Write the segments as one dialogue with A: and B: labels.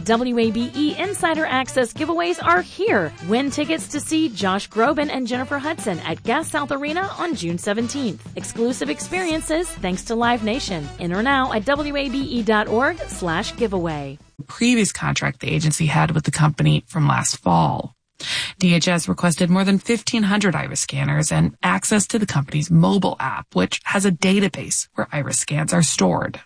A: WABE Insider Access giveaways are here. Win tickets to see Josh Groban and Jennifer Hudson at Gas South Arena on June 17th. Exclusive experiences thanks to Live Nation. Enter now at wabe.org/giveaway.
B: Previous contract the agency had with the company from last fall. DHS requested more than 1,500 iris scanners and access to the company's mobile app, which has a database where iris scans are stored.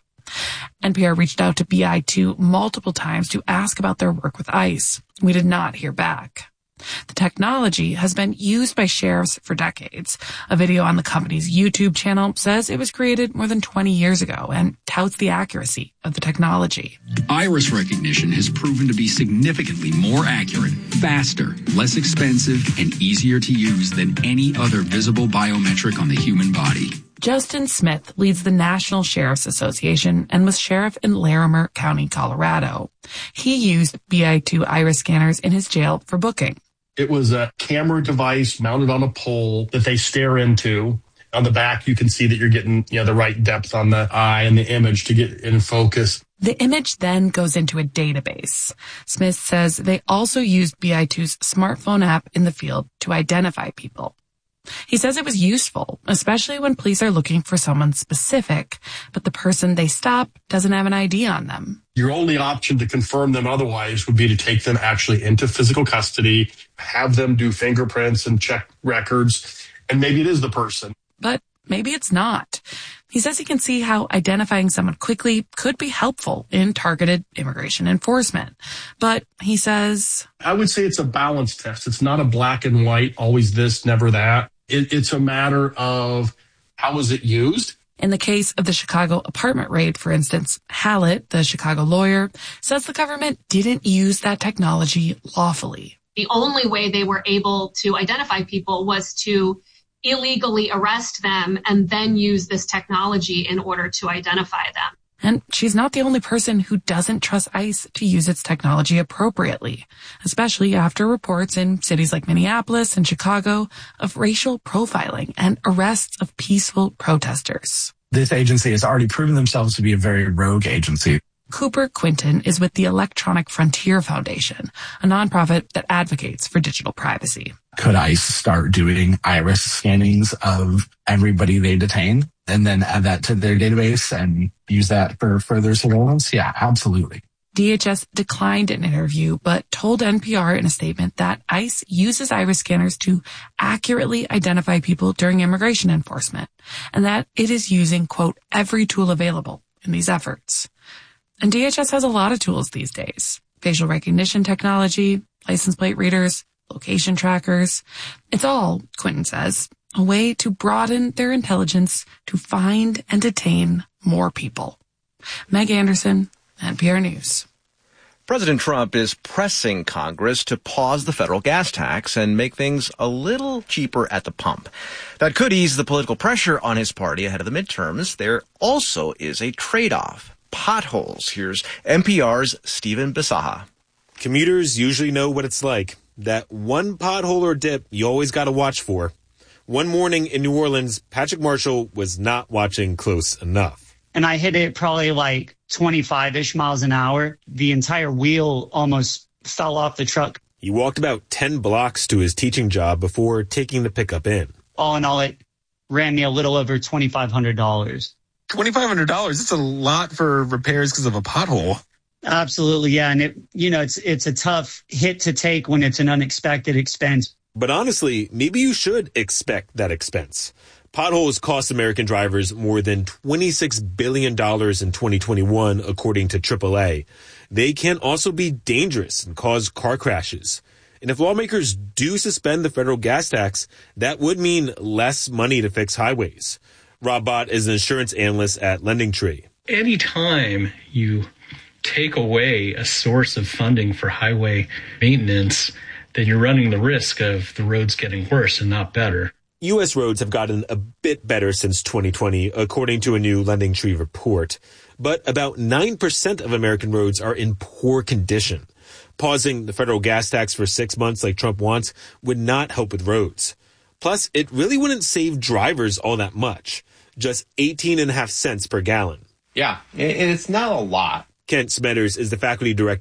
B: NPR reached out to BI2 multiple times to ask about their work with ICE. We did not hear back. The technology has been used by sheriffs for decades. A video on the company's YouTube channel says it was created more than 20 years ago and touts the accuracy of the technology.
C: Iris recognition has proven to be significantly more accurate, faster, less expensive, and easier to use than any other visible biometric on the human body.
B: Justin Smith leads the National Sheriff's Association and was sheriff in Larimer County, Colorado. He used BI2 iris scanners in his jail for booking.
D: It was a camera device mounted on a pole that they stare into. On the back, you can see that you're getting, the right depth on the eye and the image to get in focus.
B: The image then goes into a database. Smith says they also used BI2's smartphone app in the field to identify people. He says it was useful, especially when police are looking for someone specific, but the person they stop doesn't have an ID on them.
D: Your only option to confirm them otherwise would be to take them actually into physical custody, have them do fingerprints and check records, and maybe it is the person.
B: But maybe it's not. He says he can see how identifying someone quickly could be helpful in targeted immigration enforcement. But he says,
D: I would say it's a balance test. It's not a black and white, always this, never that. It's a matter of how is it used?
B: In the case of the Chicago apartment raid, for instance, Hallett, the Chicago lawyer, says the government didn't use that technology lawfully.
E: The only way they were able to identify people was to illegally arrest them and then use this technology in order to identify them.
B: And she's not the only person who doesn't trust ICE to use its technology appropriately, especially after reports in cities like Minneapolis and Chicago of racial profiling and arrests of peaceful protesters.
F: This agency has already proven themselves to be a very rogue agency.
B: Cooper Quinton is with the Electronic Frontier Foundation, a nonprofit that advocates for digital privacy.
F: Could ICE start doing iris scannings of everybody they detain and then add that to their database and use that for further surveillance? Yeah, absolutely.
B: DHS declined an interview, but told NPR in a statement that ICE uses iris scanners to accurately identify people during immigration enforcement, and that it is using, quote, every tool available in these efforts. And DHS has a lot of tools these days. Facial recognition technology, license plate readers, location trackers. It's all, Quinton says, a way to broaden their intelligence to find and detain more people. Meg Anderson, NPR News.
G: President Trump is pressing Congress to pause the federal gas tax and make things a little cheaper at the pump. That could ease the political pressure on his party ahead of the midterms. There also is a trade-off. Potholes. Here's NPR's Stephen Bisaha.
H: Commuters usually know what it's like. That one pothole or dip you always got to watch for. One morning in New Orleans, Patrick Marshall was not watching close enough.
I: And I hit it probably like 25-ish miles an hour. The entire wheel almost fell off the truck.
H: He walked about 10 blocks to his teaching job before taking the pickup in. All
I: in all, it ran me a little over $2,500.
J: $2,500, that's a lot for repairs because of a pothole.
I: Absolutely, yeah. And it's a tough hit to take when it's an unexpected expense.
H: But honestly, maybe you should expect that expense. Potholes cost American drivers more than $26 billion in 2021, according to AAA. They can also be dangerous and cause car crashes. And if lawmakers do suspend the federal gas tax, that would mean less money to fix highways. Rob Bott is an insurance analyst at LendingTree.
K: Anytime you take away a source of funding for highway maintenance, then you're running the risk of the roads getting worse and not better.
H: U.S. roads have gotten a bit better since 2020, according to a new LendingTree report. But about 9% of American roads are in poor condition. Pausing the federal gas tax for 6 months like Trump wants would not help with roads. Plus, it really wouldn't save drivers all that much. Just 18.5 cents per gallon.
L: Yeah, it's not a lot.
H: Kent Smetters is the faculty director